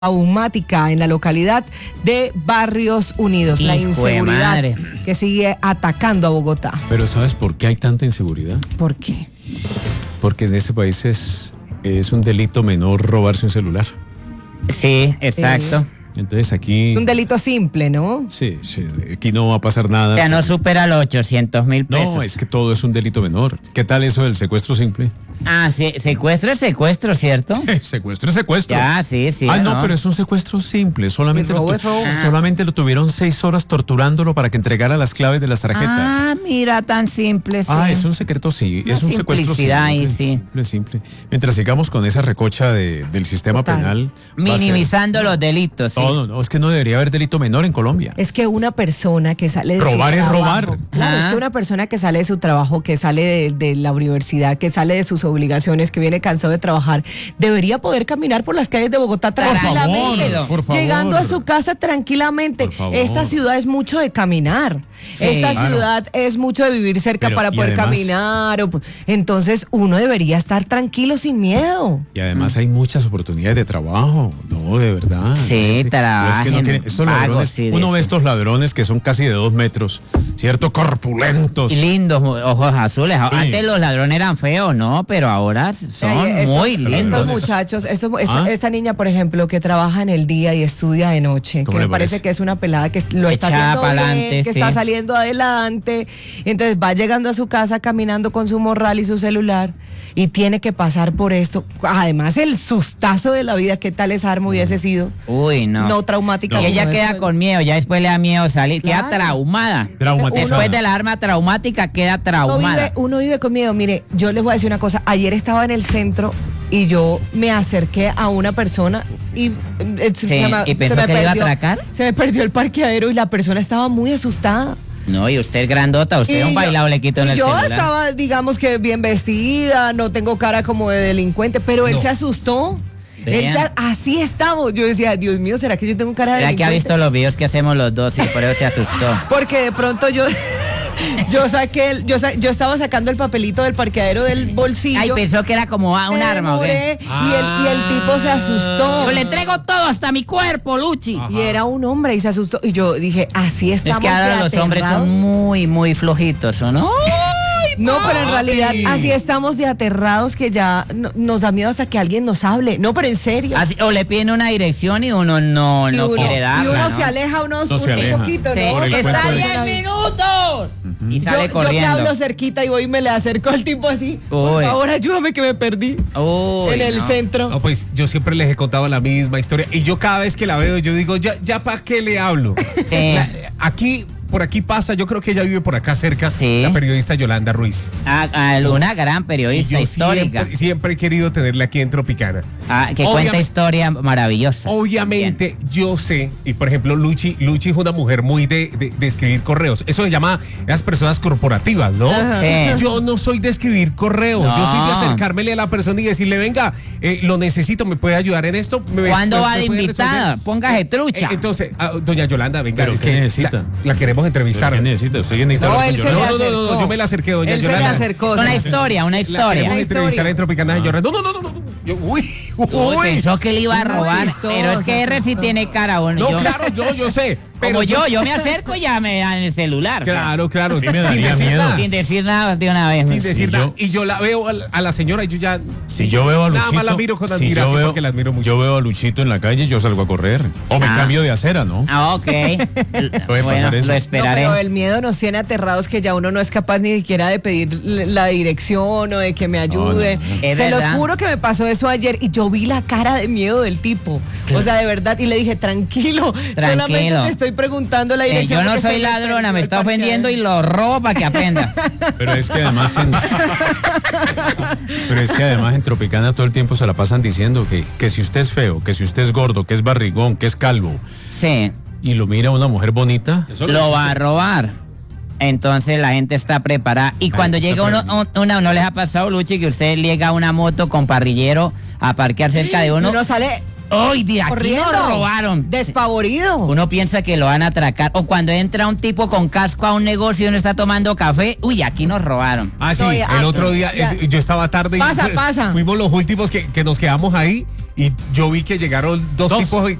traumática en la localidad de Barrios Unidos. La inseguridad que sigue atacando a Bogotá. Pero ¿sabes por qué hay tanta inseguridad? ¿Por qué? Porque en este país es un delito menor robarse un celular. Sí, exacto. Entonces aquí... Es un delito simple, ¿no? Sí, aquí no va a pasar nada. O sea, no supera los 800.000 pesos. No, es que todo es un delito menor. ¿Qué tal eso del secuestro simple? Ah, sí, secuestro es secuestro, ¿cierto? Secuestro es secuestro. Ya, sí. No, pero es un secuestro simple. Solamente lo tuvieron 6 horas torturándolo para que entregara las claves de las tarjetas. Ah, mira, tan simple. Sí. Es un secreto, sí. Es un secuestro simple. Mientras sigamos con esa recocha del sistema penal. Minimizando los delitos. Sí. No, es que no debería haber delito menor en Colombia. Es que una persona que sale de robar su trabajo, es robar. Claro, es que una persona que sale de su trabajo, que sale de la universidad, que sale de sus obligaciones, que viene cansado de trabajar, debería poder caminar por las calles de Bogotá tranquilamente, por favor. llegando a su casa tranquilamente. Esta ciudad es mucho de caminar. Sí, esta ciudad es mucho de vivir cerca para poder caminar. Entonces uno debería estar tranquilo sin miedo. Y además hay muchas oportunidades de trabajo. No, de verdad. Sí, estos ladrones, uno ve estos ladrones que son casi de 2 metros, ¿cierto? Corpulentos. Y lindos, ojos azules. Sí. Antes los ladrones eran feos, ¿no? Pero ahora son muy lindos. Estos muchachos, esta niña, por ejemplo, que trabaja en el día y estudia de noche, que me parece que es una pelada que lo está haciendo bien, que está saliendo adelante, entonces va llegando a su casa caminando con su morral y su celular y tiene que pasar por esto. Además, el sustazo de la vida, ¿qué tal esa arma hubiese sido? Uy, no. No traumática. Y ella queda con miedo, ya después le da miedo salir, queda traumada. Después de la arma traumática queda traumada. Uno vive con miedo. Mire, yo les voy a decir una cosa, ayer estaba en el centro y yo me acerqué a una persona y ¿y pensó que le iba a atracar? Se me perdió el parqueadero y la persona estaba muy asustada. No, y usted es grandota, usted un bailado le quitó en el celular. Yo estaba, digamos que bien vestida, no tengo cara como de delincuente, pero él se asustó. Así estamos. Yo decía, Dios mío, ¿será que yo tengo cara de delincuente? ¿Será que ha visto los videos que hacemos los dos y por eso se asustó? Porque de pronto yo estaba sacando el papelito del parqueadero del bolsillo. Ay, pensó que era como un arma, ¿o qué? Y el tipo se asustó. Yo le entrego todo, hasta mi cuerpo, Luchi. Ajá. Y era un hombre y se asustó. Y yo dije, así estamos. Es que ahora los hombres son muy, muy flojitos, ¿o no? No, pero en realidad así estamos de aterrados que ya nos da miedo hasta que alguien nos hable. No, pero en serio. O le piden una dirección y uno no quiere darla. Y uno se aleja un poquito, ¿no? ¡Está a 10 minutos! Y sale corriendo. Yo que hablo cerquita y voy y me le acerco al tipo así. Por favor, ayúdame que me perdí en el centro. No, pues yo siempre les he contado la misma historia y yo cada vez que la veo yo digo, ya ¿para qué le hablo? Por aquí pasa, yo creo que ella vive por acá cerca, la periodista Yolanda Ruiz. Una gran periodista histórica. Siempre he querido tenerla aquí en Tropicana. Que cuenta historias maravillosas. Obviamente, yo sé, y por ejemplo, Luchi es una mujer muy de escribir correos. Eso se llama las personas corporativas, ¿no? Sí. Yo no soy de escribir correos, yo soy de acercármele a la persona y decirle, venga, lo necesito, ¿me puede ayudar en esto? ¿Cuándo va de invitada? Póngase trucha. Entonces, doña Yolanda, venga. ¿Pero qué necesita? La queremos entrevistar. ¿Qué necesita? ¿Usted No, yo me la acerqué, doña Yolanda. Se le acercó. Una historia. La queremos entrevistar en Tropicana. No. Pensó que le iba a robar, pero es que R sí tiene cara. Bueno, claro, yo sé. Pero yo me acerco y ya me dan el celular. Claro. A mí me daría miedo. Sin decir nada de una vez. Sin decir nada. Y yo la veo a la señora y yo ya... Si yo veo a Luchito... Nada más la miro con admiración porque la admiro mucho. Yo veo a Luchito en la calle y yo salgo a correr. O me cambio de acera, ¿no? Ok. Puede pasar eso. Lo esperaré. Pero el miedo nos tiene aterrados que ya uno no es capaz ni siquiera de pedir la dirección o de que me ayude. Se los juro que me pasó eso ayer y yo vi la cara de miedo del tipo. O sea, de verdad. Y le dije, tranquilo. Solamente te estoy preguntando la dirección. Yo no soy ladrona, me está ofendiendo y lo robo para que aprenda. Pero es que además en Tropicana todo el tiempo se la pasan diciendo que si usted es feo, que si usted es gordo, que es barrigón, que es calvo. Sí. Y lo mira una mujer bonita. Lo va a robar. Entonces la gente está preparada. Y cuando llega ¿no les ha pasado, Luchi, que usted llega a una moto con parrillero a parquear cerca de uno? Uno sale... ¡Uy, de aquí nos robaron! Despavorido. Uno piensa que lo van a atracar. O cuando entra un tipo con casco a un negocio y uno está tomando café, ¡uy, aquí nos robaron! Sí, el otro día yo estaba tarde pasa. Fuimos los últimos que nos quedamos ahí y yo vi que llegaron dos tipos